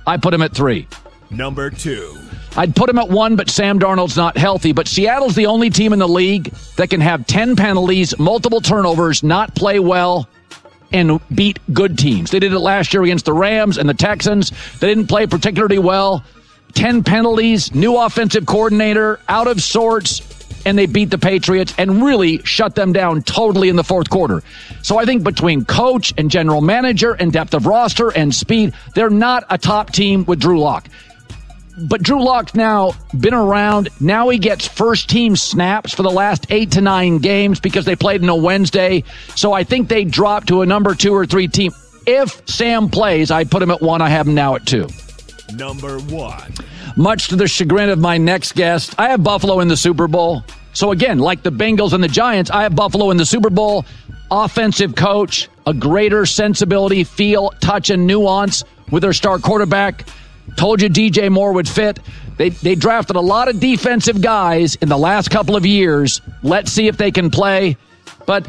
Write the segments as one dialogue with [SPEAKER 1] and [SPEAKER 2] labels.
[SPEAKER 1] I put him at 3.
[SPEAKER 2] Number 2.
[SPEAKER 1] I'd put him at 1, but Sam Darnold's not healthy. But Seattle's the only team in the league that can have 10 penalties, multiple turnovers, not play well, and beat good teams. They did it last year against the Rams and the Texans. They didn't play particularly well. 10 penalties, new offensive coordinator, out of sorts, and they beat the Patriots and really shut them down totally in the fourth quarter. So I think between coach and general manager and depth of roster and speed, they're not a top team with Drew Lock. But Drew Lock's now been around. Now he gets first-team snaps for the last 8 to 9 games because they played on a Wednesday. So I think they drop to a number 2 or 3 team. If Sam plays, I'd put him at 1. I have him now at 2.
[SPEAKER 2] Number 1.
[SPEAKER 1] Much to the chagrin of my next guest, I have Buffalo in the Super Bowl. So again, like the Bengals and the Giants, I have Buffalo in the Super Bowl. Offensive coach, a greater sensibility, feel, touch, and nuance with their star quarterback. Told you DJ Moore would fit. They drafted a lot of defensive guys in the last couple of years. Let's see if they can play. But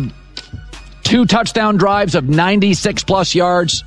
[SPEAKER 1] 2 touchdown drives of 96-plus yards.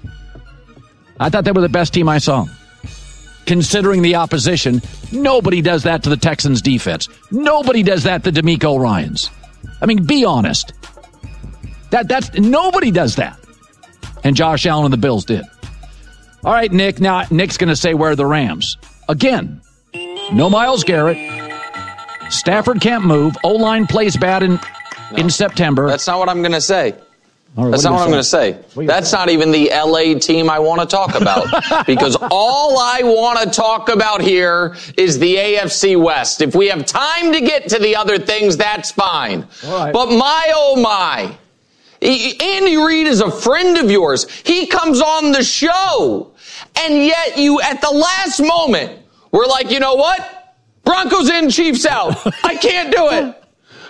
[SPEAKER 1] I thought they were the best team I saw. Considering the opposition, nobody does that to the Texans' defense. Nobody does that to DeMeco Ryans. I mean, be honest. That's nobody does that. And Josh Allen and the Bills did. All right, Nick. Now, Nick's going to say where are the Rams. Again, no Myles Garrett. Stafford can't move. O-line plays bad in September.
[SPEAKER 3] That's not what I'm going to say.
[SPEAKER 1] Right,
[SPEAKER 3] that's not what I'm going to say. That's not even the LA team I want to talk about. Because all I want to talk about here is the AFC West. If we have time to get to the other things, that's fine. Right. But my, oh my. Andy Reid is a friend of yours. He comes on the show. And yet you, at the last moment, we're like, you know what? Broncos in, Chiefs out. I can't do it.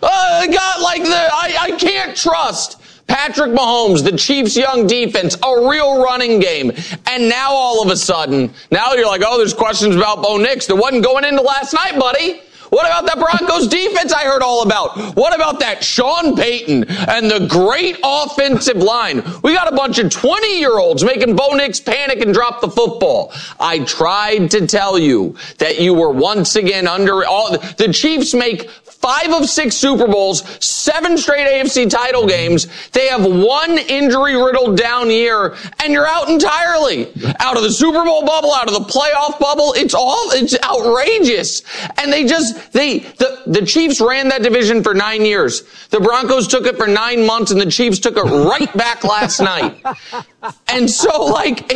[SPEAKER 3] I can't trust Patrick Mahomes, the Chiefs' young defense, a real running game. And now all of a sudden, now you're like, oh, there's questions about Bo Nix. There wasn't going into last night, buddy. What about that Broncos defense I heard all about? What about that Sean Payton and the great offensive line? We got a bunch of 20-year-olds making Bo Nix panic and drop the football. I tried to tell you that you were once again under all. The Chiefs make 5 of 6 Super Bowls, 7 straight AFC title games. They have 1 injury-riddled down year, and you're out entirely. Out of the Super Bowl bubble, out of the playoff bubble. It's outrageous. And the Chiefs ran that division for 9 years. The Broncos took it for 9 months, and the Chiefs took it right back last night. And so,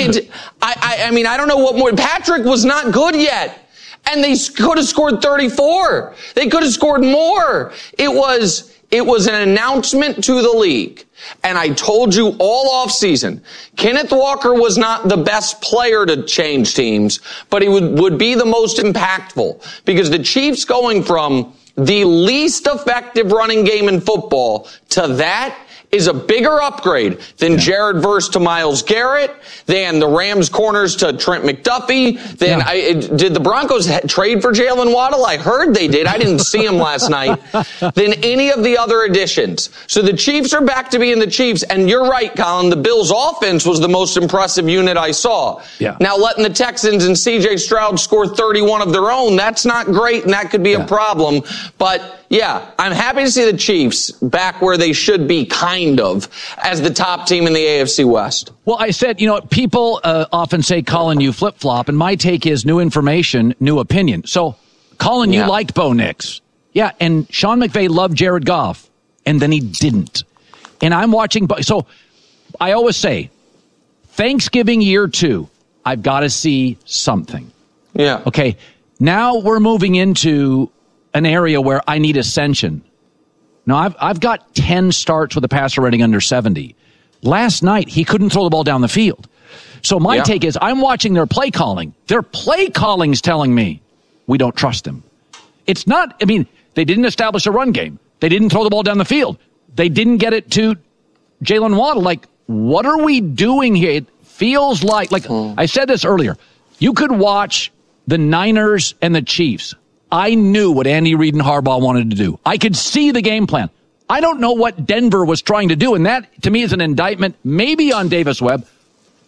[SPEAKER 3] I mean, I don't know what more. Patrick was not good yet. And they could have scored 34. They could have scored more. It was an announcement to the league. And I told you all offseason, Kenneth Walker was not the best player to change teams, but he would be the most impactful. Because the Chiefs going from the least effective running game in football to that is a bigger upgrade than Jared Verse to Myles Garrett, than the Rams corners to Trent McDuffie. Did the Broncos trade for Jalen Waddle? I heard they did. I didn't see him last night. Than any of the other additions. So the Chiefs are back to being the Chiefs. And you're right, Colin. The Bills' offense was the most impressive unit I saw. Yeah. Now, letting the Texans and C.J. Stroud score 31 of their own, that's not great, and that could be a problem. But yeah, I'm happy to see the Chiefs back where they should be, kind of, as the top team in the AFC West.
[SPEAKER 1] Well, I said, people often say, Colin, you flip-flop, and my take is new information, new opinion. So, Colin, you liked Bo Nix. Yeah, and Sean McVay loved Jared Goff, and then he didn't. And I'm watching, so I always say, Thanksgiving year 2, I've got to see something.
[SPEAKER 3] Yeah.
[SPEAKER 1] Okay, now we're moving into an area where I need ascension. Now, I've got 10 starts with a passer rating under 70. Last night, he couldn't throw the ball down the field. So my take is, I'm watching their play calling. Their play calling's telling me we don't trust him. It's not, they didn't establish a run game. They didn't throw the ball down the field. They didn't get it to Jalen Waddle. Like, what are we doing here? It feels like I said this earlier. You could watch the Niners and the Chiefs. I knew what Andy Reid and Harbaugh wanted to do. I could see the game plan. I don't know what Denver was trying to do, and that, to me, is an indictment maybe on Davis Webb,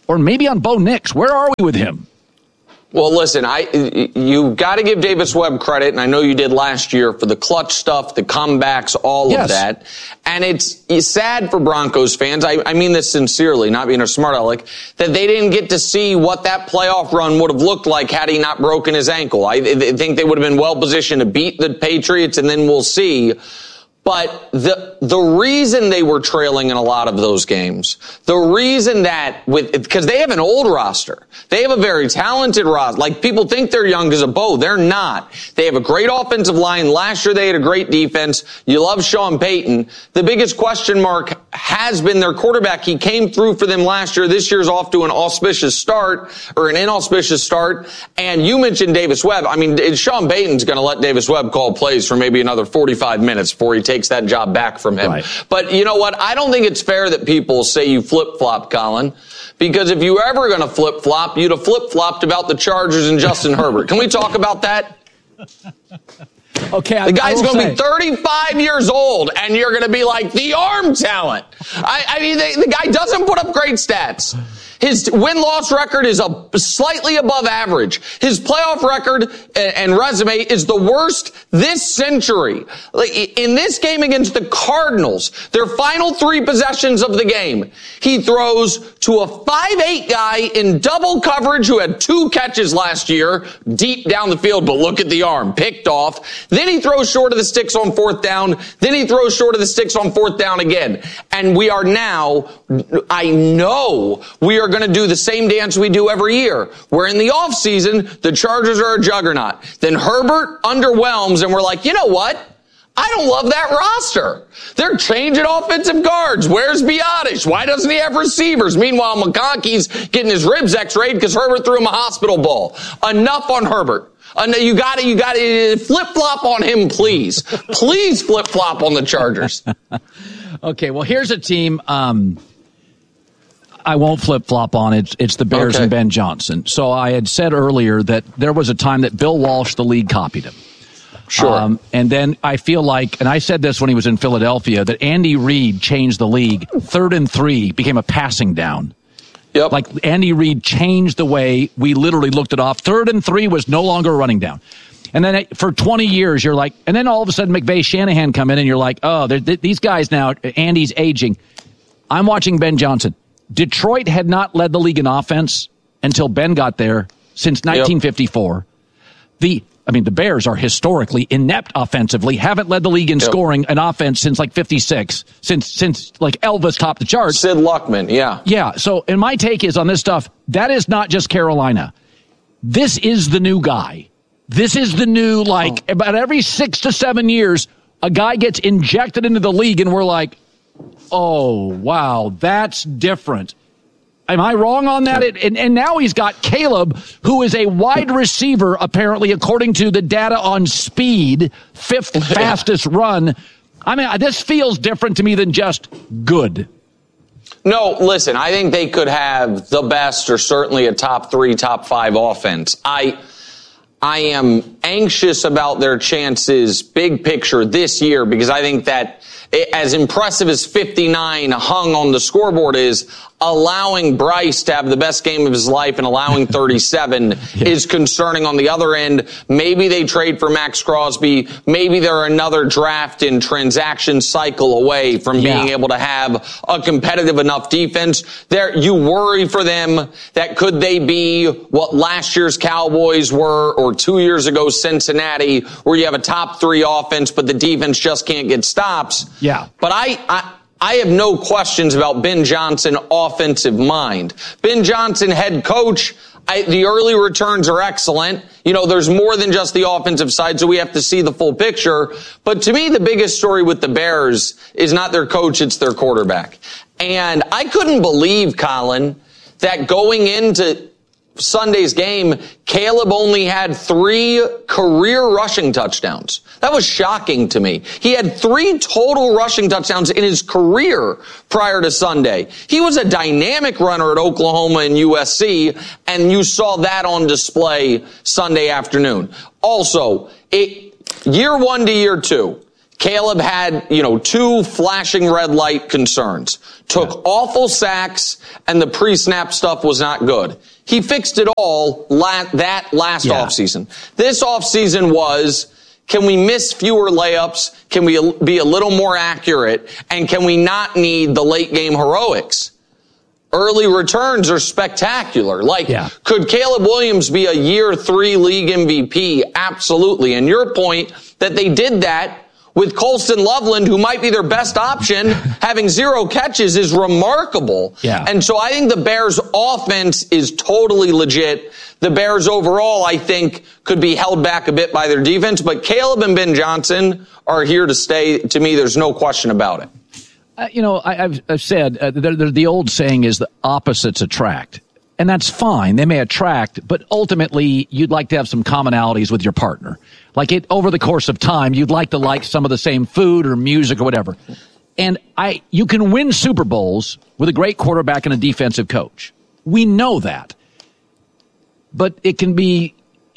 [SPEAKER 1] or maybe on Bo Nix. Where are we with him?
[SPEAKER 3] Well, listen, you got to give Davis Webb credit, and I know you did last year, for the clutch stuff, the comebacks, all of that. And it's sad for Broncos fans. I mean this sincerely, not being a smart aleck, that they didn't get to see what that playoff run would have looked like had he not broken his ankle. I think they would have been well positioned to beat the Patriots, and then we'll see. But the reason they were trailing in a lot of those games, the reason that because they have an old roster, they have a very talented roster. Like, people think they're young as a bow. They're not. They have a great offensive line. Last year they had a great defense. You love Sean Payton. The biggest question mark has been their quarterback. He came through for them last year. This year's off to an auspicious start, or an inauspicious start. And you mentioned Davis Webb. I mean, Sean Payton's going to let Davis Webb call plays for maybe another 45 minutes before he takes that job back from him. Right. But you know what? I don't think it's fair that people say you flip-flop, Colin, because if you were ever going to flip-flop, you'd have flip-flopped about the Chargers and Justin Herbert. Can we talk about that?
[SPEAKER 1] Okay.
[SPEAKER 3] The guy's going to be 35 years old, and you're going to be like, the arm talent. I mean, the guy doesn't put up great stats. His win-loss record is slightly above average. His playoff record and resume is the worst this century. In this game against the Cardinals, their final 3 possessions of the game, he throws to a 5'8" guy in double coverage who had 2 catches last year, deep down the field, but look at the arm, picked off. Then he throws short of the sticks on 4th down. Then he throws short of the sticks on 4th down again. And we are now, I know we are going to do the same dance we do every year, where in the offseason, the Chargers are a juggernaut. Then Herbert underwhelms, and we're like, you know what? I don't love that roster. They're changing offensive guards. Where's Biotish? Why doesn't he have receivers? Meanwhile, McConkey's getting his ribs x-rayed because Herbert threw him a hospital ball. Enough on Herbert. You got to flip-flop on him, please. Please flip-flop on the Chargers.
[SPEAKER 1] Okay, well, here's a team I won't flip-flop on. It's the Bears and Ben Johnson. So I had said earlier that there was a time that Bill Walsh, the league, copied him.
[SPEAKER 3] Sure.
[SPEAKER 1] And then I feel like, and I said this when he was in Philadelphia, that Andy Reid changed the league. 3rd and 3 became a passing down.
[SPEAKER 3] Yep.
[SPEAKER 1] Like, Andy Reid changed the way we literally looked it off. 3rd and 3 was no longer a running down. And then for 20 years, you're like, and then all of a sudden McVay, Shanahan come in, and you're like, oh, these guys now, Andy's aging. I'm watching Ben Johnson. Detroit had not led the league in offense until Ben got there since 1954. Yep. The Bears are historically inept offensively, haven't led the league in scoring an offense since like 56, since like Elvis topped the charts.
[SPEAKER 3] Sid Luckman, yeah.
[SPEAKER 1] Yeah, so, and my take is on this stuff, that is not just Carolina. This is the new guy. This is the new, about every 6 to 7 years, a guy gets injected into the league, and we're like, oh, wow, that's different. Am I wrong on that? And now he's got Caleb, who is a wide receiver, apparently, according to the data on speed, 5th fastest run. I mean, this feels different to me than just good.
[SPEAKER 3] No, listen, I think they could have the best, or certainly a top 3, top 5 offense. I am anxious about their chances, big picture, this year, because I think that as impressive as 59 hung on the scoreboard is, allowing Bryce to have the best game of his life and allowing 37 is concerning on the other end. Maybe they trade for Max Crosby. Maybe they're another draft and transaction cycle away from being able to have a competitive enough defense. You worry for them that could they be what last year's Cowboys were, or 2 years ago Cincinnati, where you have a top 3 offense, but the defense just can't get stops.
[SPEAKER 1] Yeah.
[SPEAKER 3] But I have no questions about Ben Johnson offensive mind. Ben Johnson head coach, the early returns are excellent. You know, there's more than just the offensive side, so we have to see the full picture. But to me, the biggest story with the Bears is not their coach, it's their quarterback. And I couldn't believe, Colin, that going into Sunday's game, Caleb only had 3 career rushing touchdowns. That was shocking to me. He had 3 total rushing touchdowns in his career prior to Sunday. He was a dynamic runner at Oklahoma and USC, and you saw that on display Sunday afternoon. Also, year 1 to year 2, Caleb had, 2 flashing red light concerns, took awful sacks, and the pre-snap stuff was not good. He fixed it all that last offseason. This offseason was, can we miss fewer layups? Can we be a little more accurate? And can we not need the late game heroics? Early returns are spectacular. Could Caleb Williams be a year 3 league MVP? Absolutely. And your point that they did that with Colston Loveland, who might be their best option, having 0 catches is remarkable.
[SPEAKER 1] Yeah.
[SPEAKER 3] And so I think the Bears' offense is totally legit. The Bears overall, I think, could be held back a bit by their defense. But Caleb and Ben Johnson are here to stay. To me, there's no question about it.
[SPEAKER 1] I've said the old saying is the opposites attract. And that's fine. They may attract, but ultimately you'd like to have some commonalities with your partner. Over the course of time, you'd like to like some of the same food or music or whatever. And you can win Super Bowls with a great quarterback and a defensive coach. We know that. But it can be,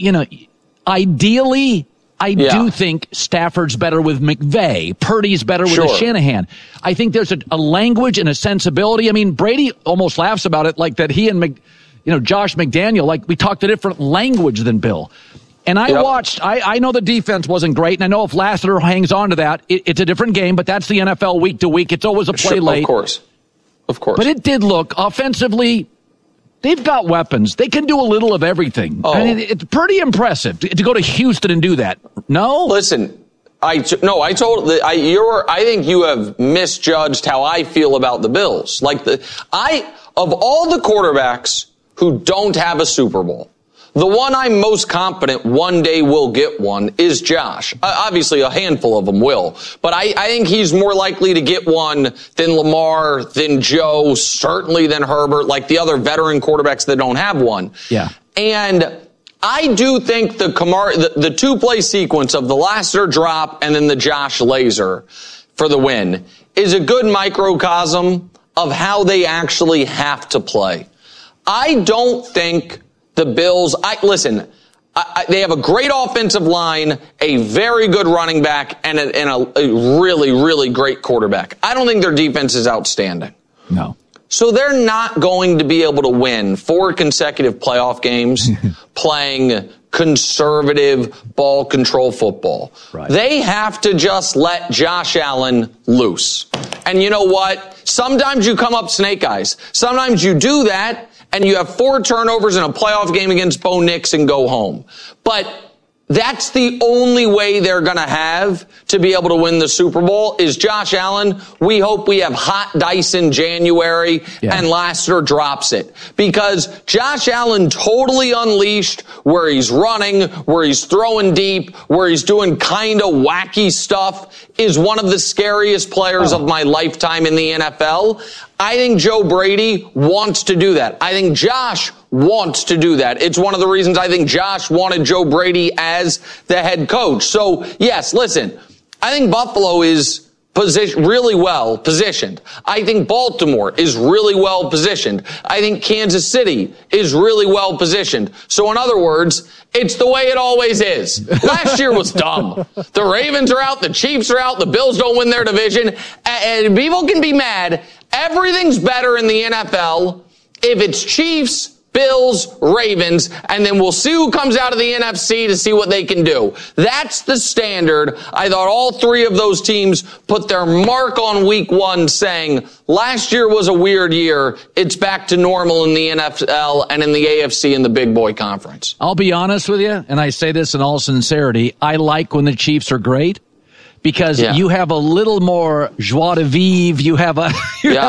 [SPEAKER 1] ideally, I do think Stafford's better with McVay. Purdy's better with Shanahan. I think there's a language and a sensibility. I mean, Brady almost laughs about it like that he and Josh McDaniel, we talked a different language than Bill. And I watched, I know the defense wasn't great, and I know if Lassiter hangs on to that, it's a different game, but that's the NFL week to week. It's always a play late.
[SPEAKER 3] Of course.
[SPEAKER 1] But it did look, offensively, they've got weapons. They can do a little of everything. I mean, it's pretty impressive to go to Houston and do that. No?
[SPEAKER 3] Listen, I think you have misjudged how I feel about the Bills. Of all the quarterbacks who don't have a Super Bowl, the one I'm most confident one day will get one is Josh. Obviously, a handful of them will. But I think he's more likely to get one than Lamar, than Joe, certainly than Herbert, like the other veteran quarterbacks that don't have one.
[SPEAKER 1] Yeah.
[SPEAKER 3] And I do think the 2-play sequence of the Lassiter drop and then the Josh laser for the win is a good microcosm of how they actually have to play. I don't think the Bills, they have a great offensive line, a very good running back, and a really, really great quarterback. I don't think their defense is outstanding.
[SPEAKER 1] No.
[SPEAKER 3] So they're not going to be able to win 4 consecutive playoff games playing conservative ball control football.
[SPEAKER 1] Right.
[SPEAKER 3] They have to just let Josh Allen loose. And you know what? Sometimes you come up snake eyes. Sometimes you do that and you have 4 turnovers in a playoff game against Bo Nix and go home. But that's the only way they're going to have to be able to win the Super Bowl is Josh Allen. We hope we have hot dice in January and Lassiter drops it. Because Josh Allen totally unleashed where he's running, where he's throwing deep, where he's doing kind of wacky stuff is one of the scariest players of my lifetime in the NFL. I think Joe Brady wants to do that. I think Josh wants to do that. It's one of the reasons I think Josh wanted Joe Brady as the head coach. So, yes, listen, I think Buffalo is really well positioned. I think Baltimore is really well positioned. I think Kansas City is really well positioned. So, in other words, it's the way it always is. Last year was dumb. The Ravens are out, the Chiefs are out, the Bills don't win their division, and people can be mad. Everything's better in the NFL if it's Chiefs, Bills, Ravens, and then we'll see who comes out of the NFC to see what they can do. That's the standard. I thought all 3 of those teams put their mark on week 1 saying last year was a weird year. It's back to normal in the NFL and in the AFC in the Big Boy Conference.
[SPEAKER 1] I'll be honest with you, and I say this in all sincerity, I like when the Chiefs are great. Because you have a little more joie de vivre, you have a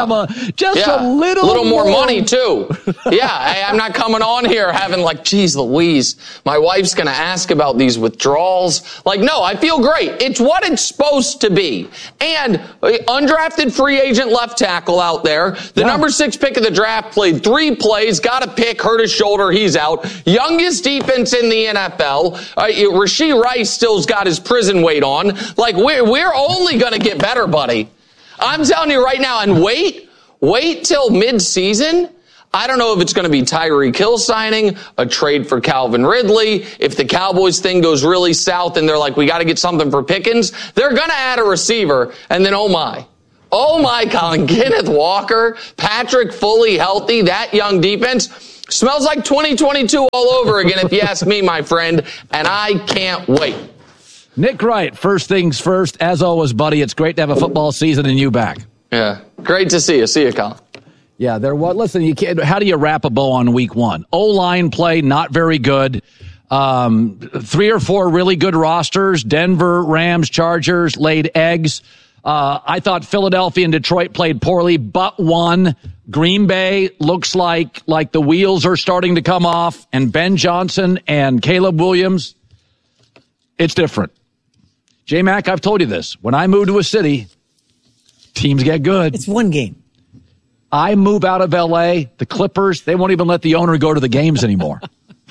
[SPEAKER 1] little
[SPEAKER 3] more money too. I'm not coming on here having geez Louise, my wife's going to ask about these withdrawals. No, I feel great. It's what it's supposed to be. And undrafted free agent left tackle out there. The number 6 pick of the draft played 3 plays, got a pick, hurt his shoulder, he's out. Youngest defense in the NFL. Rashee Rice still's got his prison weight on. We're only going to get better, buddy. I'm telling you right now, and wait till mid-season. I don't know if it's going to be Tyreek Hill signing, a trade for Calvin Ridley. If the Cowboys thing goes really south and they're like, we got to get something for Pickens, they're going to add a receiver. And then, oh my, Colin, Kenneth Walker, Patrick fully healthy, that young defense smells like 2022 all over again, if you ask me, my friend, and I can't wait.
[SPEAKER 1] Nick Wright, first things first. As always, buddy, it's great to have a football season and you back.
[SPEAKER 3] Yeah, great to see you. See you, Colin.
[SPEAKER 1] Yeah, listen, you can't. How do you wrap a bow on week one? O-line play, not very good. 3 or 4 really good rosters. Denver, Rams, Chargers laid eggs. I thought Philadelphia and Detroit played poorly, but won. Green Bay looks like the wheels are starting to come off, and Ben Johnson and Caleb Williams, it's different. J-Mac, I've told you this. When I move to a city, teams get good.
[SPEAKER 4] It's one game.
[SPEAKER 1] I move out of L.A., the Clippers, they won't even let the owner go to the games anymore.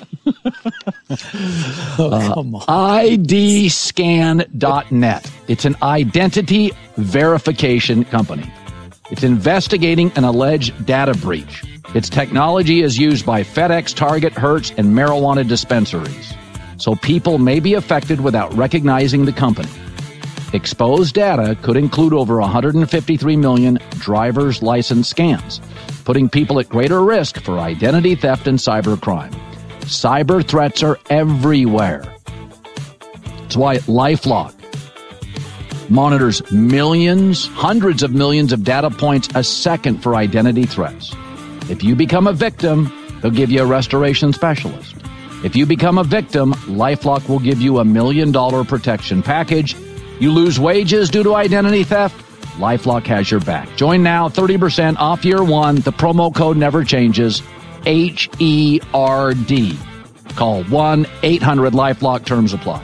[SPEAKER 4] Come on.
[SPEAKER 1] IDscan.net. It's an identity verification company. It's investigating an alleged data breach. Its technology is used by FedEx, Target, Hertz, and marijuana dispensaries. So people may be affected without recognizing the company. Exposed data could include over 153 million driver's license scans, putting people at greater risk for identity theft and cybercrime. Cyber threats are everywhere. That's why LifeLock monitors millions, hundreds of millions of data points a second for identity threats. If you become a victim, they'll give you a restoration specialist. If you become a victim, LifeLock will give you $1 million protection package. You lose wages due to identity theft? LifeLock has your back. Join now, 30% off year one. The promo code never changes. HERD. Call 1-800-LifeLock. Terms apply.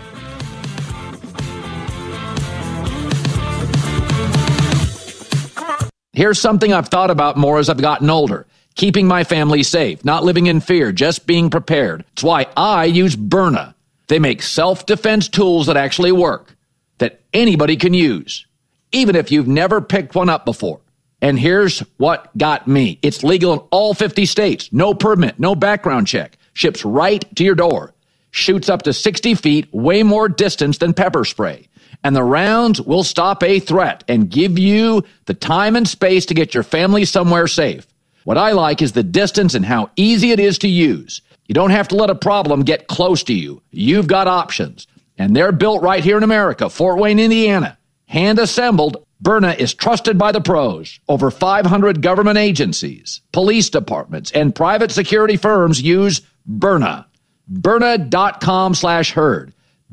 [SPEAKER 1] Here's something I've thought about more as I've gotten older. Keeping my family safe, not living in fear, just being prepared. That's why I use Byrna. They make self-defense tools that actually work, that anybody can use, even if you've never picked one up before. And here's what got me. It's legal in all 50 states. No permit, no background check. Ships right to your door. Shoots up to 60 feet, way more distance than pepper spray. And the rounds will stop a threat and give you the time and space to get your family somewhere safe. What I like is the distance and how easy it is to use. You don't have to let a problem get close to you. You've got options. And they're built right here in America, Fort Wayne, Indiana. Hand assembled, Byrna is trusted by the pros. Over 500 government agencies, police departments, and private security firms use Byrna. Byrna.com/herd.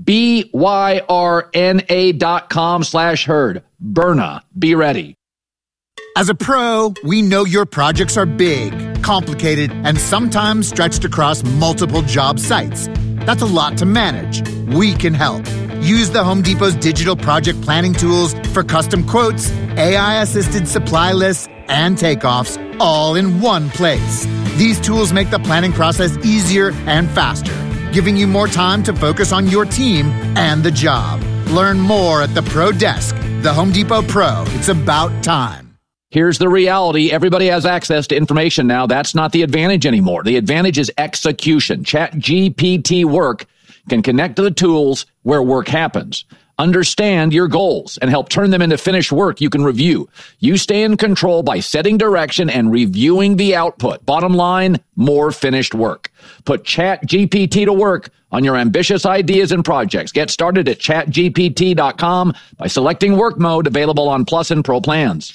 [SPEAKER 1] BYRNA.com/herd. Byrna. Be ready.
[SPEAKER 5] As a pro, we know your projects are big, complicated, and sometimes stretched across multiple job sites. That's a lot to manage. We can help. Use the Home Depot's digital project planning tools for custom quotes, AI-assisted supply lists, and takeoffs all in one place. These tools make the planning process easier and faster, giving you more time to focus on your team and the job. Learn more at the Pro Desk. The Home Depot Pro. It's about time.
[SPEAKER 1] Here's the reality. Everybody has access to information now. That's not the advantage anymore. The advantage is execution. ChatGPT Work can connect to the tools where work happens. Understand your goals and help turn them into finished work you can review. You stay in control by setting direction and reviewing the output. Bottom line, more finished work. Put ChatGPT to work on your ambitious ideas and projects. Get started at chatgpt.com by selecting work mode, available on Plus and Pro plans.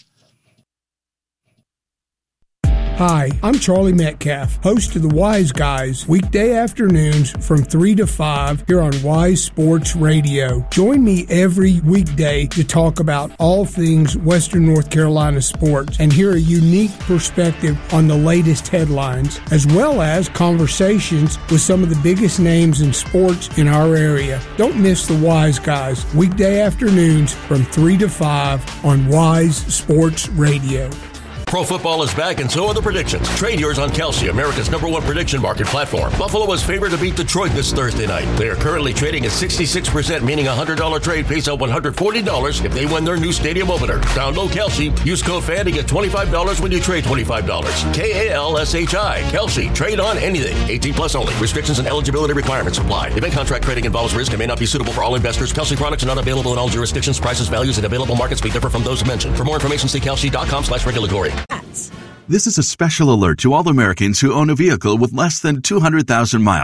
[SPEAKER 6] Hi, I'm Charlie Metcalf, host of the Wise Guys, weekday afternoons from 3 to 5 here on Wise Sports Radio. Join me every weekday to talk about all things Western North Carolina sports and hear a unique perspective on the latest headlines, as well as conversations with some of the biggest names in sports in our area. Don't miss the Wise Guys, weekday afternoons from 3 to 5 on Wise Sports Radio.
[SPEAKER 4] Pro football is back and so are the predictions. Trade yours on Kalshi, America's #1 prediction market platform. Buffalo is favored to beat Detroit this Thursday night. They are currently trading at 66%, meaning a $100 trade pays out $140 if they win their new stadium opener. Download Kalshi. Use code FAN to get $25 when you trade $25. Kalshi. Kalshi. Trade on anything. 18 plus only. Restrictions and eligibility requirements apply. Event contract trading involves risk and may not be suitable for all investors. Kalshi products are not available in all jurisdictions. Prices, values, and available markets may differ from those mentioned. For more information, see kalshi.com/regulatory.
[SPEAKER 7] This is a special alert to all Americans who own a vehicle with less than 200,000 miles.